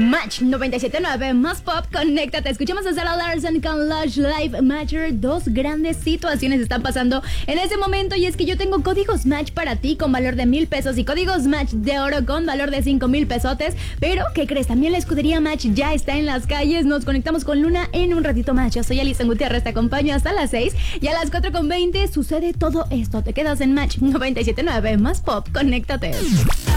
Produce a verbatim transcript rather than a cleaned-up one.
Match noventa y siete punto nueve más pop, conéctate. Escuchamos a Sarah Larson con Lush Life Matter. Dos grandes situaciones están pasando en ese momento, y es que yo tengo códigos Match para ti con valor de mil pesos y códigos Match de oro con valor de cinco mil pesotes. Pero, ¿qué crees? También la escudería Match ya está en las calles. Nos conectamos con Luna en un ratito más. Yo soy Alison Gutiérrez, te acompaño hasta las seis, y a las cuatro con veinte sucede todo esto. Te quedas en Match noventa y siete punto nueve más pop, conéctate.